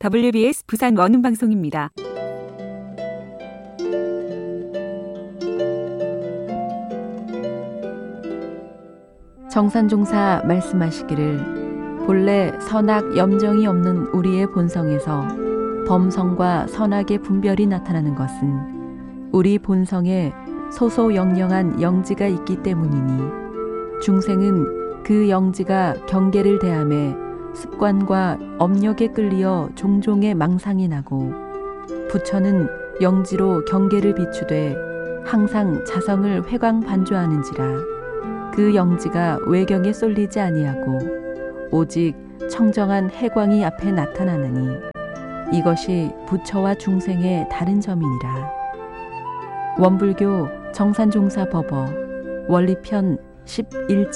WBS 부산 원음방송입니다. 정산종사 말씀하시기를 본래 선악 염정이 없는 우리의 본성에서 범성과 선악의 분별이 나타나는 것은 우리 본성에 소소영영한 영지가 있기 때문이니 중생은 그 영지가 경계를 대함에 습관과 업력에 끌리어 종종의 망상이 나고 부처는 영지로 경계를 비추되 항상 자성을 회광반조하는지라 그 영지가 외경에 쏠리지 아니하고 오직 청정한 해광이 앞에 나타나느니 이것이 부처와 중생의 다른 점이니라. 원불교 정산종사법어 원리편 11장